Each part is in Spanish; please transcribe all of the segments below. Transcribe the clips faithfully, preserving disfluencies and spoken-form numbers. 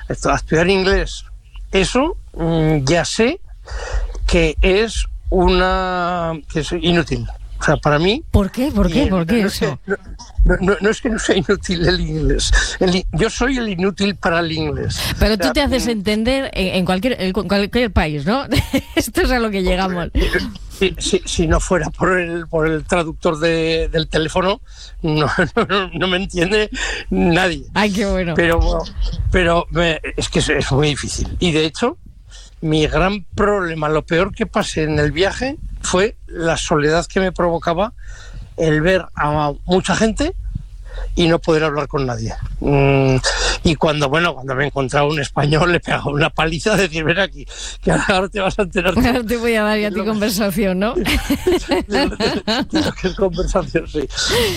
esto, a estudiar inglés. Eso mmm, ya sé que es una que es inútil. O sea, para mí... ¿Por qué? ¿Por qué? ¿Por qué no eso? Es que, no, no, no es que no sea inútil el inglés. El, yo soy el inútil para el inglés. Pero o sea, tú te haces entender en, en, cualquier, en cualquier país, ¿no? Esto es a lo que llegamos. Si, si, si no fuera por el, por el traductor de, del teléfono, no, no, no me entiende nadie. Ay, qué bueno. Pero, pero me, es que es, es muy difícil. Y de hecho, mi gran problema, lo peor que pasé en el viaje fue la soledad que me provocaba el ver a mucha gente y no poder hablar con nadie. Mm, y cuando, bueno, cuando me encontraba un español, le pegaba una paliza de decir, ven aquí, que ahora te vas a enterar. Ahora te voy a dar ya tu conversación, ¿no? De, de, de, de lo que es conversación, sí.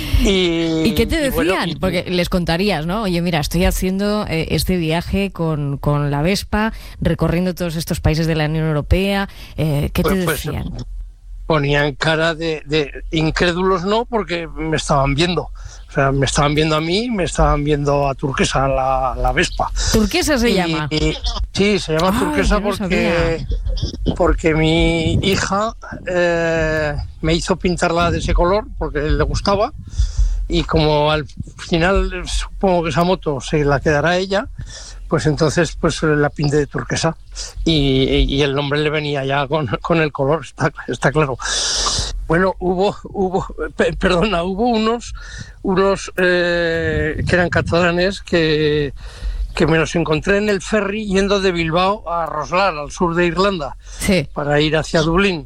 Y, ¿Y qué te decían? Y bueno, y, porque les contarías, ¿no? Oye, mira, estoy haciendo eh, este viaje con, con la Vespa, recorriendo todos estos países de la Unión Europea. Eh, ¿Qué te pues, decían? Pues, ponían cara de, de incrédulos, no, porque me estaban viendo. O sea, me estaban viendo a mí, me estaban viendo a Turquesa, la, la Vespa. ¿Turquesa se y, llama? Y, sí, se llama Ay, Turquesa porque, porque mi hija eh, me hizo pintarla de ese color, porque le gustaba, y como al final supongo que esa moto se la quedará ella, pues entonces pues la pinté de turquesa. Y, y el nombre le venía ya con, con el color, está, está claro. Bueno, hubo, hubo, perdona, hubo unos, unos eh, que eran catalanes que, que me los encontré en el ferry yendo de Bilbao a Roslar, al sur de Irlanda, sí, para ir hacia Dublín.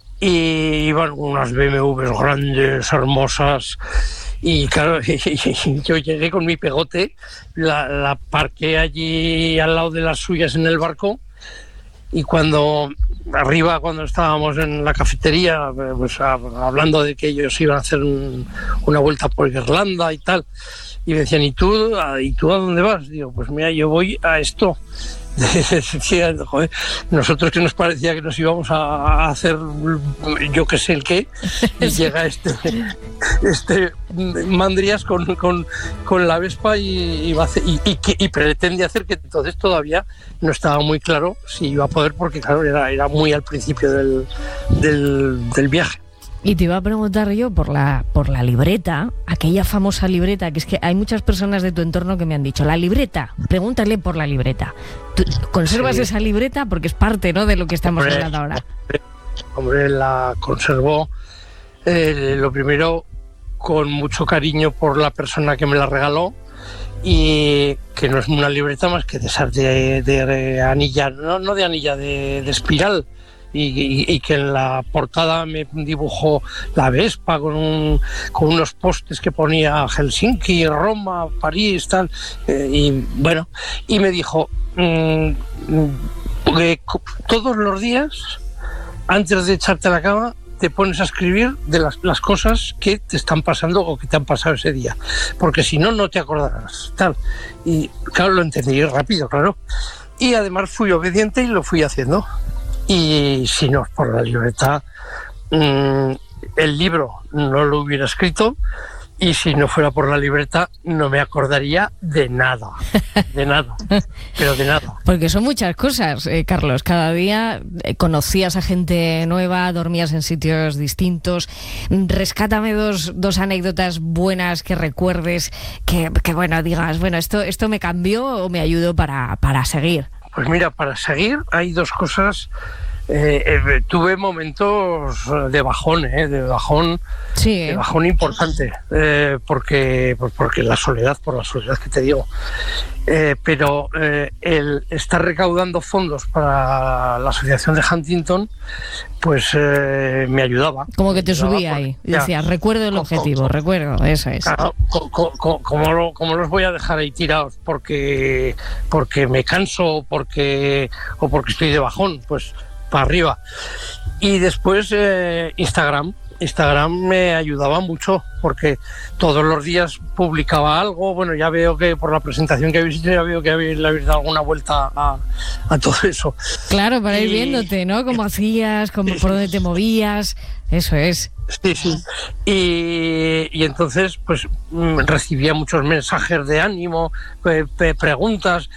Y iban unas B M Ws grandes, hermosas. Y claro, y, y, yo llegué con mi pegote, la, la parqué allí al lado de las suyas en el barco. Y cuando arriba, cuando estábamos en la cafetería, pues hablando de que ellos iban a hacer un, una vuelta por Irlanda y tal, y me decían, ¿y tú, ¿y tú a dónde vas? Digo, pues mira, yo voy a esto. Decía, joder, nosotros que nos parecía que nos íbamos a hacer yo que sé el qué, y llega este este Mandrias con, con, con la Vespa y, y, va a hacer, y, y, y pretende hacer que entonces todavía no estaba muy claro si iba a poder, porque claro, era, era muy al principio del, del, del viaje. Y te iba a preguntar yo por la por la libreta, aquella famosa libreta, que es que hay muchas personas de tu entorno que me han dicho, la libreta, pregúntale por la libreta. ¿Tú conservas sí. esa libreta? Porque es parte, ¿no?, de lo que estamos hombre, hablando ahora. Hombre, hombre la conservo, eh, lo primero, con mucho cariño por la persona que me la regaló, y que no es una libreta más que de esas de, de, de anilla, no, no de anilla, de, de espiral. Y, y, y que en la portada me dibujó la Vespa con, un, con unos postes que ponía Helsinki, Roma, París, tal, eh, y bueno, y me dijo, mmm, eh, todos los días, antes de echarte a la cama, te pones a escribir de las, las cosas que te están pasando o que te han pasado ese día, porque si no, no te acordarás, tal. Y claro, lo entendí rápido, claro. Y además fui obediente y lo fui haciendo. Y si no es por la libreta, mmm, el libro no lo hubiera escrito, y si no fuera por la libreta no me acordaría de nada, de nada, pero de nada. Porque son muchas cosas, eh, Carlos. Cada día eh, conocías a gente nueva, dormías en sitios distintos. Rescátame dos, dos anécdotas buenas que recuerdes, que, que bueno, digas, bueno, esto, esto me cambió o me ayudó para, para seguir. Pues mira, para seguir hay dos cosas. Eh, eh, tuve momentos de bajón, eh, de bajón, sí. de bajón importante, eh, porque, pues porque la soledad, por la soledad que te digo. Eh, pero eh, el estar recaudando fondos para la asociación de Huntington, pues eh, me ayudaba. Como que te subía ahí, y decías, recuerdo el objetivo, co, co, recuerdo, eso es. Claro, co, co, co, como, lo, como los voy a dejar ahí tirados porque, porque me canso porque, o porque estoy de bajón, pues para arriba. Y después eh, Instagram. Instagram me ayudaba mucho porque todos los días publicaba algo. Bueno, ya veo que por la presentación que habéis hecho, ya veo que habéis, le habéis dado alguna vuelta a, a todo eso. Claro, para y... ir viéndote, ¿no? Cómo hacías, cómo, sí, por dónde te movías. Eso es. Sí, sí. Y, y entonces, pues recibía muchos mensajes de ánimo, pre- pre- preguntas.